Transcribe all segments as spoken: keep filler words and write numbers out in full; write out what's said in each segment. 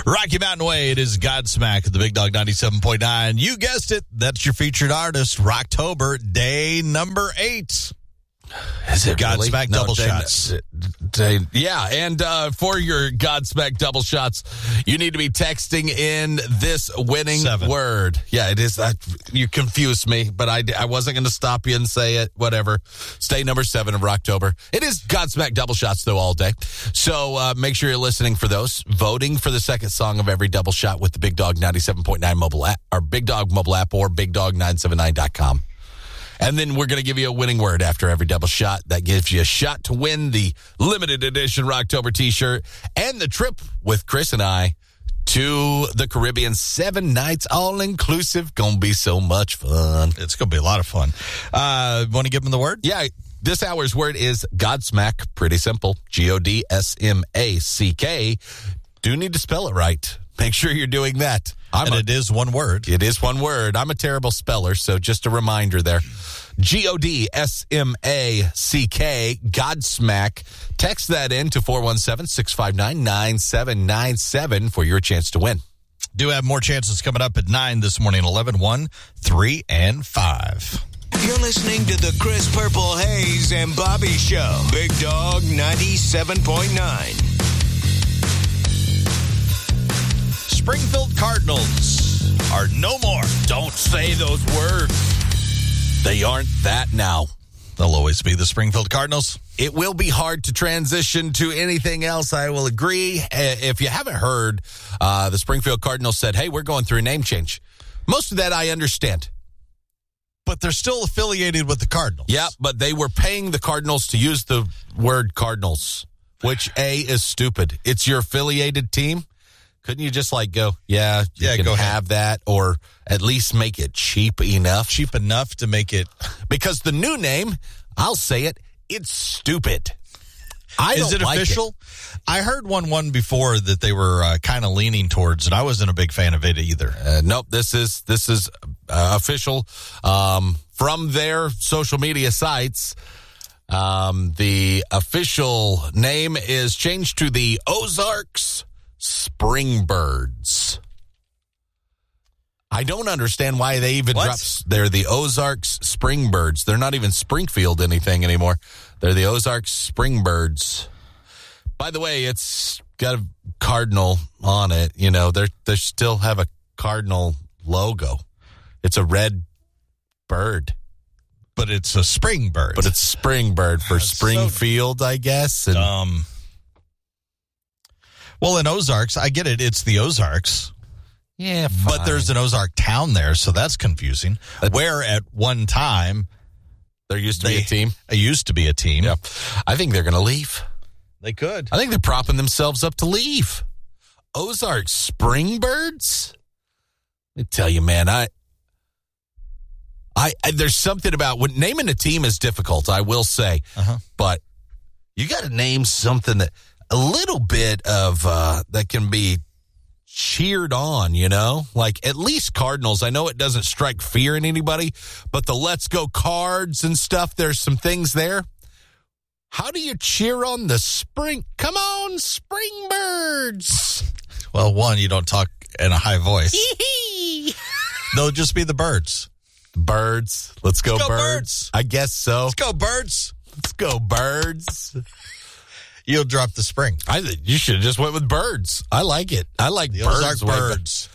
Rocky Mountain Way, it is Godsmack at the Big Dog ninety-seven point nine. You guessed it. That's your featured artist, Rocktober, day number eight. Is it Godsmack really? double no, day, shots. Day, yeah, and uh, for your Godsmack double shots, you need to be texting in this winning Seven. word. Yeah, it is. Uh, you confused me, but I, I wasn't going to stop you and say it. Whatever. Stay number seven of Rocktober. It is Godsmack double shots, though, all day. So uh, make sure you're listening for those. Voting for the second song of every double shot with the Big Dog ninety-seven point nine mobile app, or Big Dog mobile app, or big dog nine seven nine dot com. And then we're going to give you a winning word after every double shot. That gives you a shot to win the limited edition Rocktober t-shirt and the trip with Chris and I to the Caribbean. Seven nights, all-inclusive. Going to be so much fun. It's going to be a lot of fun. Uh, want to give them the word? Yeah, this hour's word is Godsmack. Pretty simple. G O D S M A C K. Do need to spell it right. Make sure you're doing that. I'm and a, it is one word. It is one word. I'm a terrible speller, so just a reminder there. G O D S M A C K, Godsmack. Text that in to four one seven, six five nine, nine seven nine seven for your chance to win. Do have more chances coming up at nine this morning, eleven, one, three, and five. You're listening to the Chris Purple Hayes and Bobby Show. Big Dog ninety-seven point nine. Springfield Cardinals are no more. Don't say those words. They aren't that now. They'll always be the Springfield Cardinals. It will be hard to transition to anything else, I will agree. If you haven't heard, uh, the Springfield Cardinals said, hey, we're going through a name change. Most of that I understand. But they're still affiliated with the Cardinals. Yeah, but they were paying the Cardinals to use the word Cardinals, which, A, is stupid. It's your affiliated team. Couldn't you just like go, yeah, you yeah, can go have ahead. that, or at least make it cheap enough? Cheap enough to make it. Because the new name, I'll say it, it's stupid. I Is don't it like official? It. I heard one one before that they were uh, kind of leaning towards, and I wasn't a big fan of it either. Uh, nope, this is this is uh, official um, from their social media sites. Um, the official name is changed to the Ozarks Springbirds. I don't understand why they even What? dropped. They're the Ozarks Springbirds. They're not even Springfield anything anymore. They're the Ozarks Springbirds. By the way, it's got a cardinal on it. You know, they they still have a cardinal logo. It's a red bird. But it's a spring bird. But it's Springbird for That's Springfield, I guess. And Um. Well, in Ozarks, I get it. It's the Ozarks. yeah, But there's an Ozark town there, so that's confusing. That's- Where at one time, there used to they be a team. It used to be a team. Yeah, I think they're going to leave. They could. I think they're propping themselves up to leave. Ozark Springbirds? Let me tell you, man, I, I, I there's something about when naming a team is difficult, I will say. Uh-huh. But you got to name something that a little bit of uh, that can be cheered on, you know? Like at least Cardinals. I know it doesn't strike fear in anybody, but the Let's Go Cards and stuff, there's some things there. How do you cheer on the spring? Come on, Springbirds. Well, one, you don't talk in a high voice. They'll just be the birds. Birds. Let's go, Let's go birds. birds. I guess so. Let's go, birds. Let's go, birds. You'll drop the spring. I think you should have just went with birds. I like it. I like The birds. Ozark way better. birds.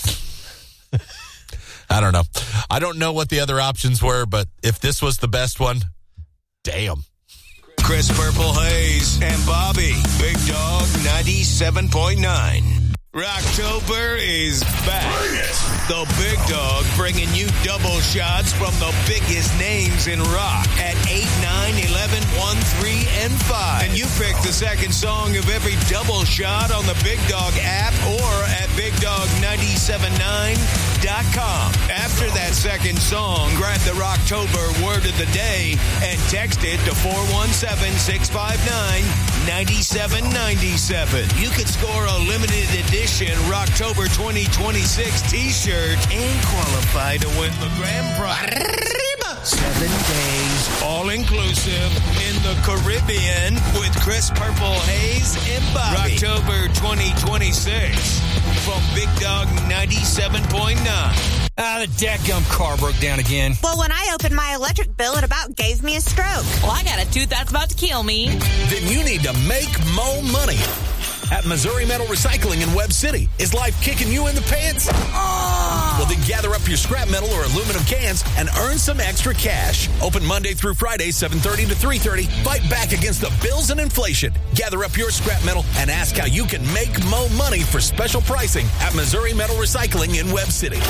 I don't know. I don't know what the other options were, but if this was the best one, damn. Chris Purple Hayes and Bobby. Big Dog ninety-seven point nine. Rocktober is back. The Big Dog bringing you double shots from the biggest names in rock at eight, nine, eleven, one, three, and five. And you pick the second song of every double shot on the Big Dog app or at big dog nine seven nine dot com. After that second song, grab the Rocktober word of the day and text it to four one seven, six five nine, nine seven nine seven. You could score a limited edition Rocktober twenty twenty-six t-shirt and qualify to win the grand prize. Seven days, all inclusive, in the Caribbean with Chris Purple Hayes and Bobby. October twenty twenty-six from Big Dog ninety-seven point nine. Ah, the dadgum car broke down again. Well, when I opened my electric bill, it about gave me a stroke. Well, I got a tooth that's about to kill me. Then you need to make more money. At Missouri Metal Recycling in Webb City. Is life kicking you in the pants? Oh. Well, then gather up your scrap metal or aluminum cans and earn some extra cash. Open Monday through Friday, seven thirty to three thirty. Fight back against the bills and inflation. Gather up your scrap metal and ask how you can make more money for special pricing at Missouri Metal Recycling in Webb City.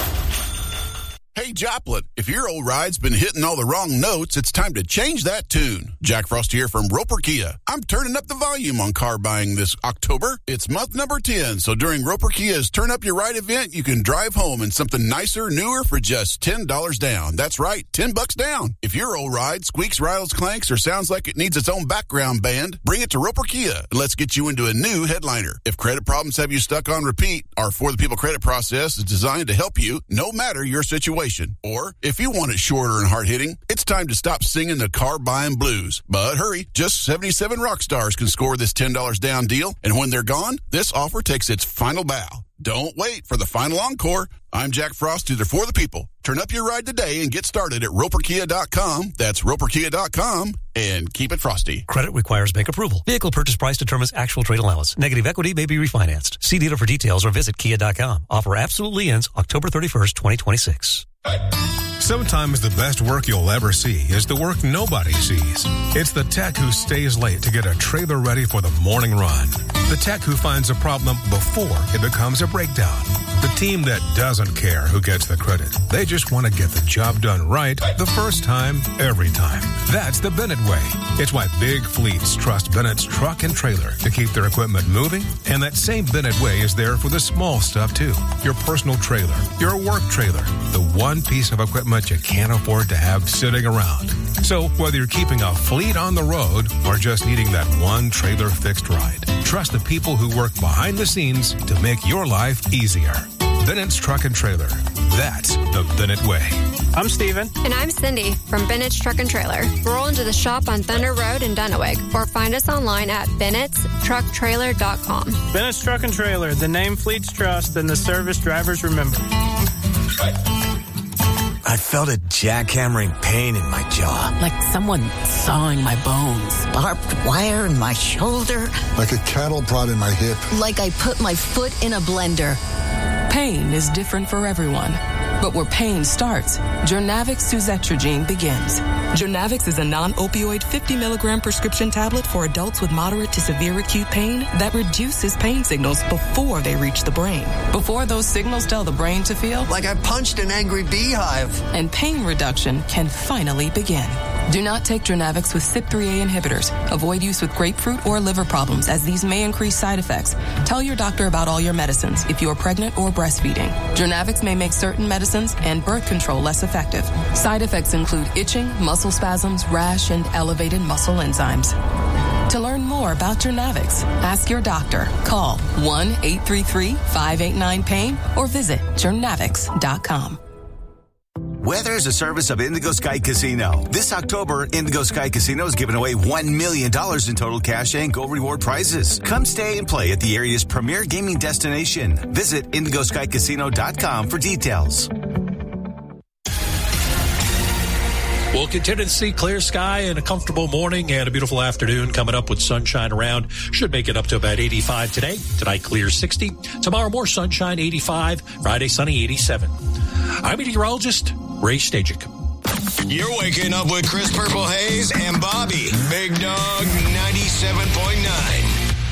Hey, Joplin, if your old ride's been hitting all the wrong notes, it's time to change that tune. Jack Frost here from Roper Kia. I'm turning up the volume on car buying this October. It's month number ten, so during Roper Kia's Turn Up Your Ride event, you can drive home in something nicer, newer for just ten dollars down. That's right, ten bucks down. If your old ride squeaks, rattles, clanks, or sounds like it needs its own background band, bring it to Roper Kia and let's get you into a new headliner. If credit problems have you stuck on repeat, our For the People credit process is designed to help you no matter your situation. Or, if you want it shorter and hard-hitting, it's time to stop singing the car buying blues. But hurry, just seventy-seven rock stars can score this ten dollars down deal, and when they're gone, this offer takes its final bow. Don't wait for the final encore. I'm Jack Frost, to the For the People. Turn up your ride today and get started at roper kia dot com. That's roper kia dot com, and keep it frosty. Credit requires bank approval. Vehicle purchase price determines actual trade allowance. Negative equity may be refinanced. See dealer for details or visit kia dot com. Offer absolutely ends October thirty-first, twenty twenty-six. Sometimes the best work you'll ever see is the work nobody sees. It's the tech who stays late to get a trailer ready for the morning run. The tech who finds a problem before it becomes a breakdown. The team that doesn't care who gets the credit. They just want to get the job done right the first time, every time. That's the Bennett way. It's why big fleets trust Bennett's truck and trailer to keep their equipment moving. And that same Bennett way is there for the small stuff too. Your personal trailer, your work trailer, the one piece of equipment you can't afford to have sitting around. So whether you're keeping a fleet on the road or just needing that one trailer fixed right, trust the people who work behind the scenes to make your life easier. Bennett's Truck and Trailer. That's the Bennett way. I'm Steven. And I'm Cindy from Bennett's Truck and Trailer. Roll into the shop on Thunder Road in Dunawig or find us online at bennetts truck trailer dot com. Bennett's Truck and Trailer, the name fleets trust and the service drivers remember. I felt a jackhammering pain in my jaw. Like someone sawing my bones. Barbed wire in my shoulder. Like a cattle prod in my hip. Like I put my foot in a blender. Pain is different for everyone. But where pain starts, Jurnavix suzetrigine begins. Jurnavix is a non-opioid fifty milligram prescription tablet for adults with moderate to severe acute pain that reduces pain signals before they reach the brain. Before those signals tell the brain to feel like I punched an angry beehive. And pain reduction can finally begin. Do not take Jurnavix with C Y P three A inhibitors. Avoid use with grapefruit or liver problems, as these may increase side effects. Tell your doctor about all your medicines if you are pregnant or breastfeeding. Jurnavix may make certain medicines and birth control less effective. Side effects include itching, muscle spasms, rash, and elevated muscle enzymes. To learn more about Jurnavix, ask your doctor. Call one eight three three, five eight nine, pain or visit jurnavix dot com. Weather is a service of Indigo Sky Casino. This October, Indigo Sky Casino is giving away one million dollars in total cash and gold reward prizes. Come stay and play at the area's premier gaming destination. Visit indigo sky casino dot com for details. We'll continue to see clear sky and a comfortable morning and a beautiful afternoon coming up with sunshine around. Should make it up to about eighty-five today. Tonight, clear sixty. Tomorrow, more sunshine, eighty-five. Friday, sunny, eighty-seven. I'm meteorologist Ray Stajic. You're waking up with Chris Purple Hayes and Bob